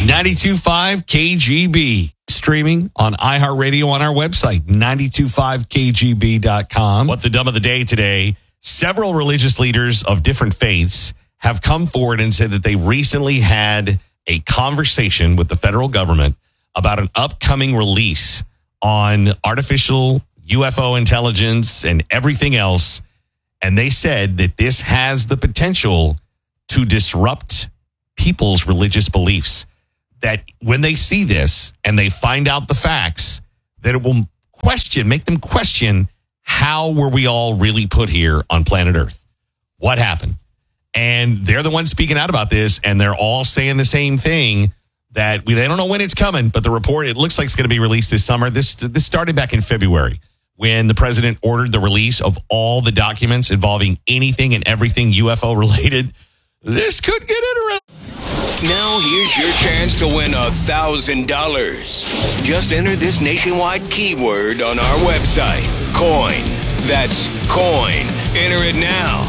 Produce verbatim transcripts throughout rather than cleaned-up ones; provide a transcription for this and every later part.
ninety-two point five K G B. Streaming on iHeartRadio on our website, nine two five K G B dot com. What the dumb of the day today, several religious leaders of different faiths have come forward and said that they recently had a conversation with the federal government about an upcoming release on artificial U F O intelligence and everything else. And they said that this has the potential to disrupt people's religious beliefs. That when they see this and they find out the facts, that it will question, make them question, how were we all really put here on planet Earth? What happened? And they're the ones speaking out about this, and they're all saying the same thing, that we, they don't know when it's coming, but the report, it looks like it's going to be released this summer. This, this started back in February when the president ordered the release of all the documents involving anything and everything U F O related. This could get interesting. Now here's your chance to win a thousand dollars. Just enter this nationwide keyword on our website, coin. That's coin. Enter it now.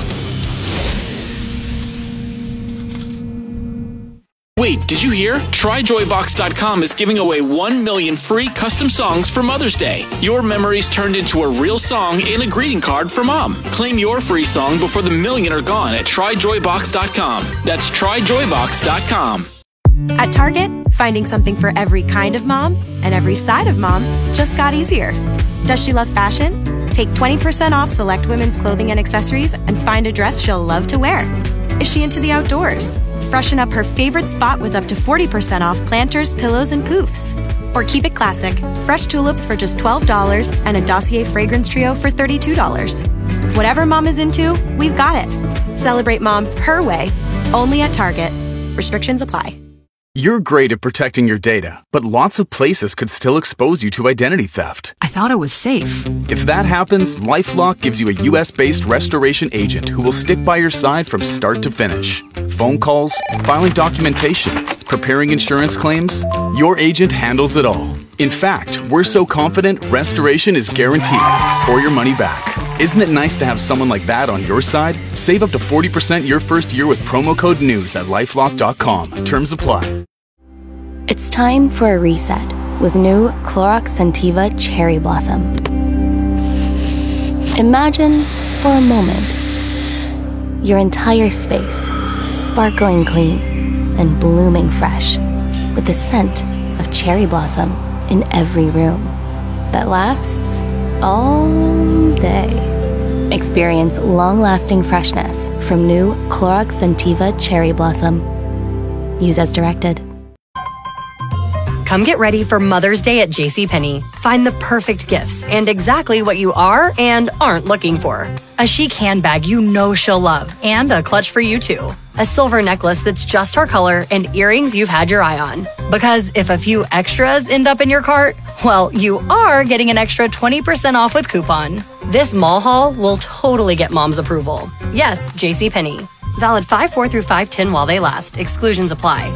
Wait, did you hear? Try Joy Box dot com is giving away one million free custom songs for Mother's Day. Your memories turned into a real song and a greeting card for Mom. Claim your free song before the million are gone at Try Joy Box dot com. That's Try Joy Box dot com. At Target, finding something for every kind of mom and every side of mom just got easier. Does she love fashion? Take twenty percent off select women's clothing and accessories and find a dress she'll love to wear. Is she into the outdoors? Freshen up her favorite spot with up to forty percent off planters, pillows, and poofs. Or keep it classic. Fresh tulips for just twelve dollars and a Dossier fragrance trio for thirty-two dollars. Whatever mom is into, we've got it. Celebrate mom her way, only at Target. Restrictions apply. You're great at protecting your data, but lots of places could still expose you to identity theft. I thought it was safe. If that happens, LifeLock gives you a U S based restoration agent who will stick by your side from start to finish. Phone calls, filing documentation, preparing insurance claims, your agent handles it all. In fact, we're so confident restoration is guaranteed or your money back. Isn't it nice to have someone like that on your side? Save up to forty percent your first year with promo code NEWS at lifelock dot com. Terms apply. It's time for a reset with new Clorox Scentiva Cherry Blossom. Imagine for a moment your entire space sparkling clean and blooming fresh with the scent of cherry blossom in every room that lasts all day. Experience long-lasting freshness from new Clorox Scentiva Cherry Blossom. Use as directed. Come get ready for Mother's Day at JCPenney. Find the perfect gifts and exactly what you are and aren't looking for. A chic handbag you know she'll love and a clutch for you too. A silver necklace that's just her color and earrings you've had your eye on. Because if a few extras end up in your cart, well, you are getting an extra twenty percent off with coupon. This mall haul will totally get mom's approval. Yes, JCPenney. Valid five four through five ten while they last. Exclusions apply.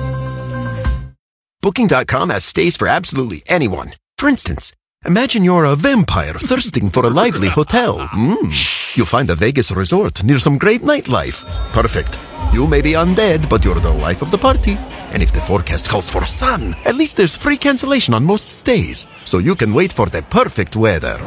Booking dot com has stays for absolutely anyone. For instance, imagine you're a vampire thirsting for a lively hotel. Mm. You'll find a Vegas resort near some great nightlife. Perfect. You may be undead, but you're the life of the party. And if the forecast calls for sun, at least there's free cancellation on most stays, so you can wait for the perfect weather.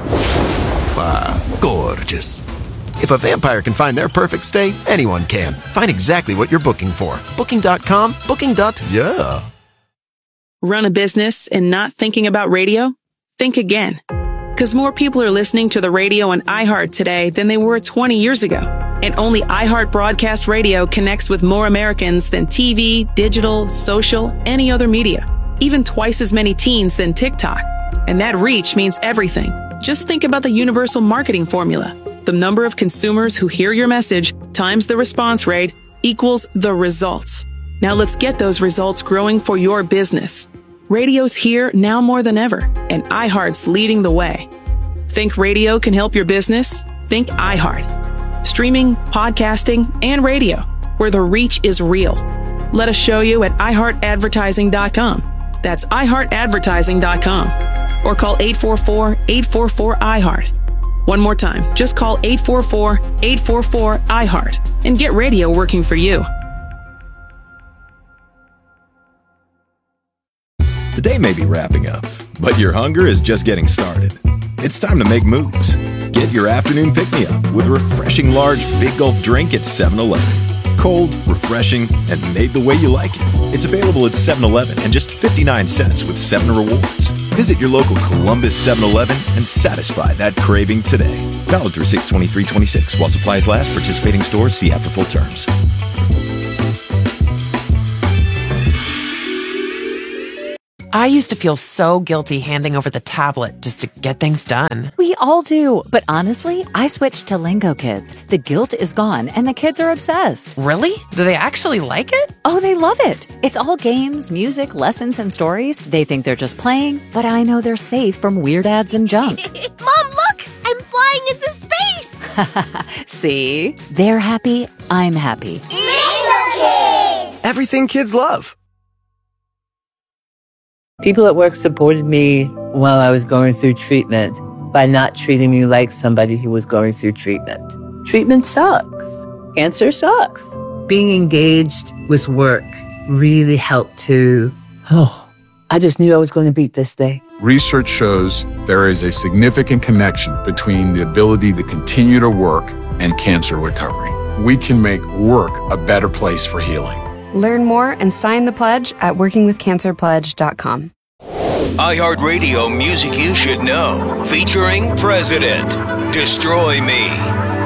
Ah, gorgeous. If a vampire can find their perfect stay, anyone can. Find exactly what you're booking for. Booking dot com, booking. Yeah. Run a business and not thinking about radio? Think again. Because more people are listening to the radio on iHeart today than they were twenty years ago. And only iHeart Broadcast Radio connects with more Americans than T V, digital, social, any other media. Even twice as many teens than TikTok. And that reach means everything. Just think about the universal marketing formula. The number of consumers who hear your message times the response rate equals the results. Now let's get those results growing for your business. Radio's here now more than ever, and iHeart's leading the way. Think radio can help your business? Think iHeart. Streaming, podcasting, and radio, where the reach is real. Let us show you at i heart advertising dot com. That's i heart advertising dot com. Or call eight four four, eight four four, I heart. One more time, just call eight four four, eight four four, I heart and get radio working for you. The day may be wrapping up, but your hunger is just getting started. It's time to make moves. Get your afternoon pick-me-up with a refreshing large Big Gulp drink at seven eleven. Cold, refreshing, and made the way you like it. It's available at seven eleven and just fifty-nine cents with seven Rewards. Visit your local Columbus seven eleven and satisfy that craving today. Valid through six twenty-three twenty-six. While supplies last, participating stores, see app for full terms. I used to feel so guilty handing over the tablet just to get things done. We all do. But honestly, I switched to Lingo Kids. The guilt is gone and the kids are obsessed. Really? Do they actually like it? Oh, they love it. It's all games, music, lessons, and stories. They think they're just playing, but I know they're safe from weird ads and junk. Mom, look! I'm flying into space! See? They're happy. I'm happy. Lingo Kids! Everything kids love. People at work supported me while I was going through treatment by not treating me like somebody who was going through treatment. Treatment sucks. Cancer sucks. Being engaged with work really helped to, oh, I just knew I was going to beat this thing. Research shows there is a significant connection between the ability to continue to work and cancer recovery. We can make work a better place for healing. Learn more and sign the pledge at working with cancer pledge dot com. iHeartRadio Music You Should Know, featuring President, Destroy Me.